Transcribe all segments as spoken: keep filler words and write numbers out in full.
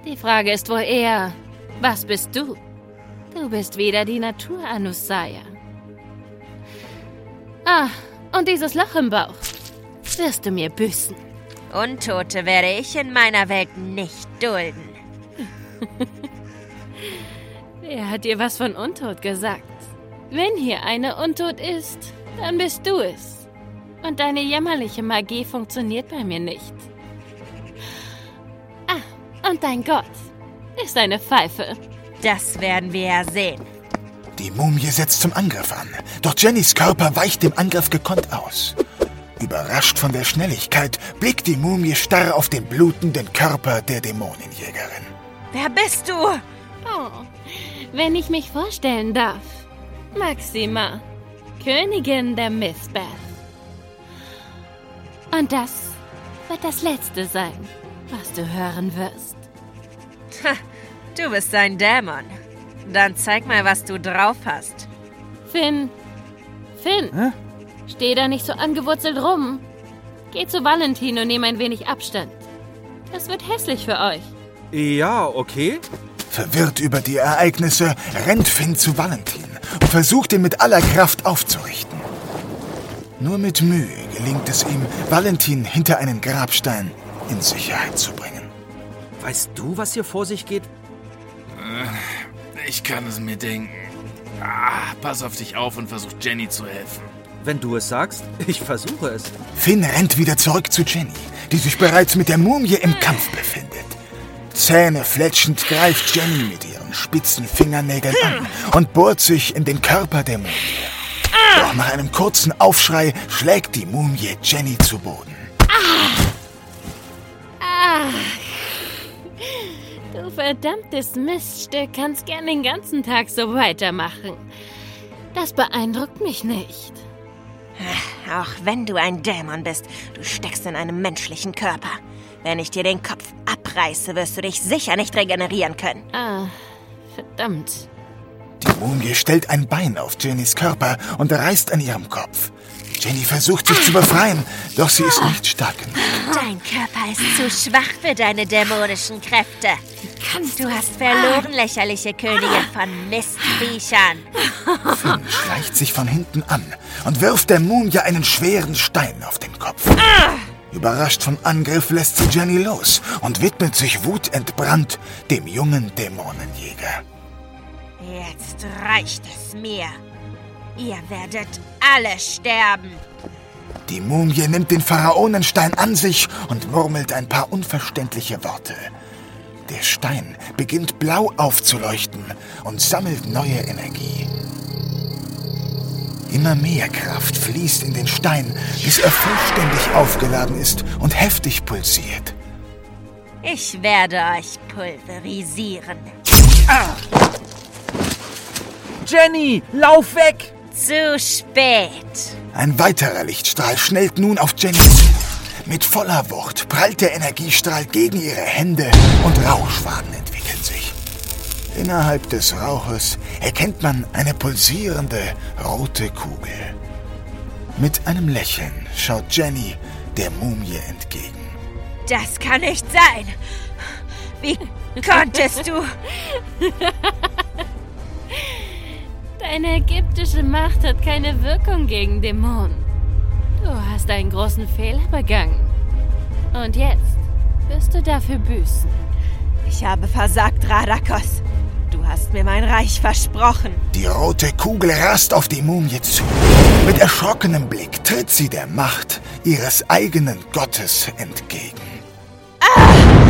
Die Frage ist wohl eher, was bist du? Du bist wieder die Natur, Anusaya. Ah, und dieses Loch im Bauch wirst du mir büßen. Untote werde ich in meiner Welt nicht dulden. Wer hat dir was von Untot gesagt? Wenn hier eine Untot ist, dann bist du es. Und deine jämmerliche Magie funktioniert bei mir nicht. Ah, und dein Gott ist eine Pfeife. Das werden wir ja sehen. Die Mumie setzt zum Angriff an, doch Jennys Körper weicht dem Angriff gekonnt aus. Überrascht von der Schnelligkeit blickt die Mumie starr auf den blutenden Körper der Dämonenjägerin. Wer bist du? Oh, wenn ich mich vorstellen darf. Maxima, Königin der Mistbath. Und das wird das Letzte sein, was du hören wirst. Ha, du bist ein Dämon. Dann zeig mal, was du drauf hast. Finn, Finn, Hä? Steh da nicht so angewurzelt rum. Geh zu Valentin und nimm ein wenig Abstand. Das wird hässlich für euch. Ja, okay. Verwirrt über die Ereignisse rennt Finn zu Valentin und versucht ihn mit aller Kraft aufzurichten. Nur mit Mühe gelingt es ihm, Valentin hinter einen Grabstein in Sicherheit zu bringen. Weißt du, was hier vor sich geht? Ich kann es mir denken. Ah, pass auf dich auf und versuch Jenny zu helfen. Wenn du es sagst, ich versuche es. Finn rennt wieder zurück zu Jenny, die sich bereits mit der Mumie im Kampf befindet. Zähnefletschend greift Jenny mit ihren spitzen Fingernägeln an und bohrt sich in den Körper der Mumie. Doch nach einem kurzen Aufschrei schlägt die Mumie Jenny zu Boden. Ah. Du verdammtes Miststück kannst gern den ganzen Tag so weitermachen. Das beeindruckt mich nicht. Auch wenn du ein Dämon bist, du steckst in einem menschlichen Körper. Wenn ich dir den Kopf abreiße, wirst du dich sicher nicht regenerieren können. Ah, verdammt. Die Mumie stellt ein Bein auf Jennys Körper und reißt an ihrem Kopf. Jenny versucht sich zu befreien, doch sie ist nicht stark genug. Dein Körper ist zu schwach für deine dämonischen Kräfte. Du hast verloren, lächerliche Königin von Mistviechern. Finn schleicht sich von hinten an und wirft der Mumie einen schweren Stein auf den Kopf. Überrascht vom Angriff lässt sie Jenny los und widmet sich wutentbrannt dem jungen Dämonenjäger. Jetzt reicht es mir. Ihr werdet alle sterben. Die Mumie nimmt den Pharaonenstein an sich und murmelt ein paar unverständliche Worte. Der Stein beginnt blau aufzuleuchten und sammelt neue Energie. Immer mehr Kraft fließt in den Stein, bis er vollständig aufgeladen ist und heftig pulsiert. Ich werde euch pulverisieren. Ah! Jenny, lauf weg! Zu spät. Ein weiterer Lichtstrahl schnellt nun auf Jenny zu. Mit voller Wucht prallt der Energiestrahl gegen ihre Hände und Rauchschwaden entwickeln sich. Innerhalb des Rauches erkennt man eine pulsierende rote Kugel. Mit einem Lächeln schaut Jenny der Mumie entgegen. Das kann nicht sein. Wie konntest du? Deine ägyptische Macht hat keine Wirkung gegen Dämonen. Du hast einen großen Fehler begangen. Und jetzt wirst du dafür büßen. Ich habe versagt, Radakos. Du hast mir mein Reich versprochen. Die rote Kugel rast auf die Mumie zu. Mit erschrockenem Blick tritt sie der Macht ihres eigenen Gottes entgegen. Ah!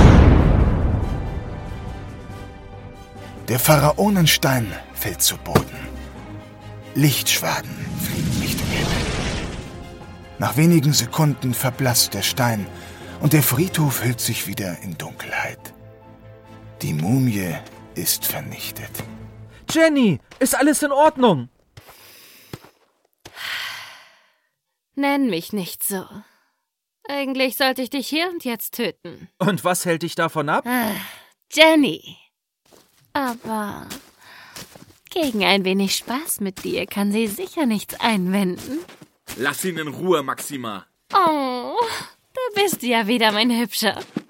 Der Pharaonenstein fällt zu Boden. Lichtschwaden fliegen Richtung Himmel. Nach wenigen Sekunden verblasst der Stein und der Friedhof hüllt sich wieder in Dunkelheit. Die Mumie ist vernichtet. Jenny, ist alles in Ordnung? Nenn mich nicht so. Eigentlich sollte ich dich hier und jetzt töten. Und was hält dich davon ab? Ah, Jenny. Aber gegen ein wenig Spaß mit dir kann sie sicher nichts einwenden. Lass ihn in Ruhe, Maxima. Oh, da bist du ja wieder, mein Hübscher.